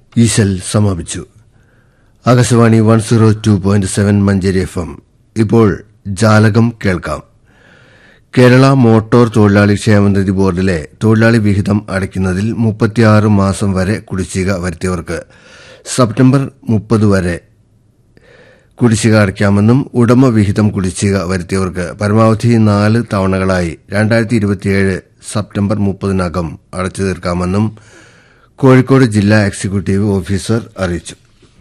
ഈശൽ സമാപിച്ചു. ആകാശവാണി 102.7 മഞ്ചേരി FM. ഇപ്പോൾ ജാലകം കേൾക്കാം. കേരള മോട്ടോർ തൊഴിലാളി ക്ഷേമനിധി ബോർഡിലെ തൊഴിലാളി വിഹിതം അടയ്ക്കുന്നതിൽ 36 മാസം വരെ കുടിശ്ശിക വരുത്തിയവർക്ക് സെപ്റ്റംബർ 30 വരെ കുടിശ്ശിക അടയ്ക്കാമെന്നും ഉടമ വിഹിതം കുടിശ്ശിക വരുത്തിയവർക്ക് പരമാവധി 4 തവണകളായി 2027 സെപ്റ്റംബർ 30-നകം അടച്ചു തീർക്കാമെന്നും കോഴിക്കോട് ജില്ലാ എക്സിക്യൂട്ടീവ് ഓഫീസർ അറിയിച്ചു.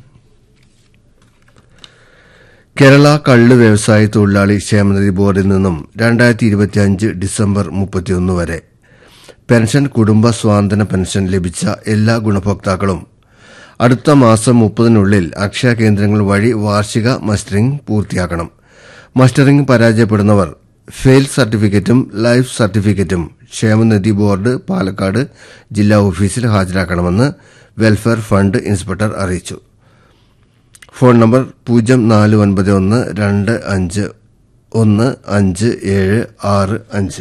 കേരള കള്ള് വ്യവസായ തൊഴിലാളി ക്ഷേമനിധി ബോർഡിൽ നിന്നും 2025 ഡിസംബർ 31 വരെ പെൻഷൻ കുടുംബ സ്വാന്തന പെൻഷൻ ലഭിച്ച എല്ലാ ഗുണഭോക്താക്കളും അടുത്ത മാസം 30-നുള്ളിൽ അക്ഷയ കേന്ദ്രങ്ങൾ വഴി വാർഷിക മസ്റ്ററിംഗ് പൂർത്തിയാക്കണം. മസ്റ്ററിംഗ് പരാജയപ്പെടുന്നവർ ഫെയിൽ സർട്ടിഫിക്കറ്റും ലൈഫ് സർട്ടിഫിക്കറ്റും ക്ഷേമനിധി ബോർഡ് പാലക്കാട് ജില്ലാ ഓഫീസിൽ ഹാജരാക്കണമെന്ന് വെൽഫെയർ ഫണ്ട് ഇൻസ്പെക്ടർ അറിയിച്ചു. Phone number 049125155765.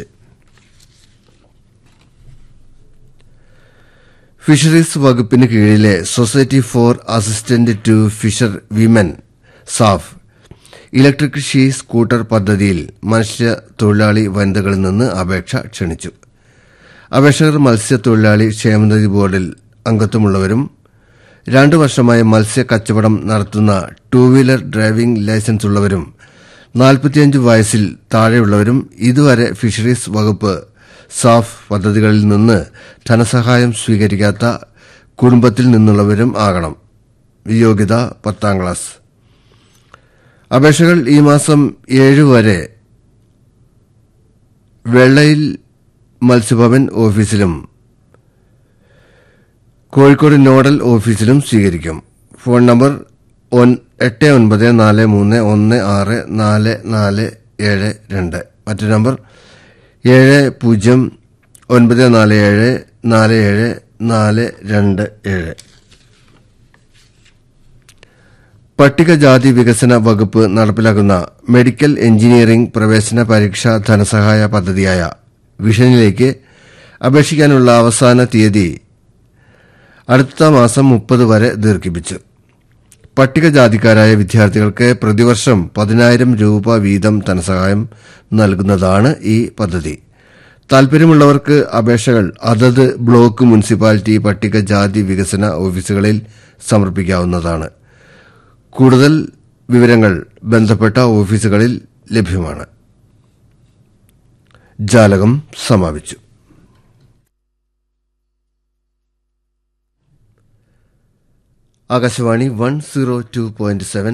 ഫിഷറീസ് വകുപ്പിന് കീഴിലെ society for assistant to Fisher women SAF electric she scooter പദ്ധതിയിൽ മത്സ്യത്തൊഴിലാളി വനിതകളിൽ നിന്ന് അപേക്ഷ ക്ഷണിച്ചു. അപേക്ഷകർ മത്സ്യത്തൊഴിലാളി ക്ഷേമനിധി ബോർഡിൽ അംഗത്വമുള്ളവരും 2 വർഷമായി മത്സ്യ കച്ചവടം നടത്തുന്ന 2 വീലർ ഡ്രൈവിംഗ് ലൈസൻസ് ഉള്ളവരും 45 വയസ്സിൽ താഴെയുള്ളവരും ഇതുവരെ ഫിഷറീസ് വകുപ്പ് സാഫ് പദ്ധതികളിൽ നിന്ന് ധനസഹായം സ്വീകരിക്കാത്ത കുടുംബത്തിൽ നിന്നുള്ളവരും ആകണം. യോഗ്യത 10ാം ക്ലാസ്. അപേക്ഷകൾ ഈ മാസം 7 വരെ വെള്ളയിൽ മത്സ്യഭവൻ ഓഫീസിലും കോഴിക്കോട് നോഡൽ ഓഫീസിലും സ്വീകരിക്കും. Phone number 8943164472. മറ്റൊരു നമ്പർ 7094747427. പട്ടികജാതി വികസന വകുപ്പ് നടപ്പിലാക്കുന്ന മെഡിക്കൽ എഞ്ചിനീയറിംഗ് പ്രവേശന പരീക്ഷാ ധനസഹായ പദ്ധതിയായ വിഷനിലേക്ക് അപേക്ഷിക്കാനുള്ള അവസാന തീയതി അടുത്ത മാസം 30 വരെ ദീർഘിപ്പിച്ചു. പട്ടികജാതിക്കാരായ വിദ്യാർത്ഥികൾക്ക് പ്രതിവർഷം 10,000 രൂപ വീതം ധനസഹായം നൽകുന്നതാണ് ഈ പദ്ധതി. താൽപര്യമുള്ളവർക്ക് അപേക്ഷകൾ അതത് ബ്ലോക്ക് മുനിസിപ്പാലിറ്റി പട്ടികജാതി വികസന ഓഫീസുകളിൽ സമർപ്പിക്കാവുന്നതാണ്. കൂടുതൽ വിവരങ്ങൾ ബന്ധപ്പെട്ട ഓഫീസുകളിൽ ലഭ്യമാണ്. ജാലകം സമാപിച്ചു. ആകാശവാണി 102.7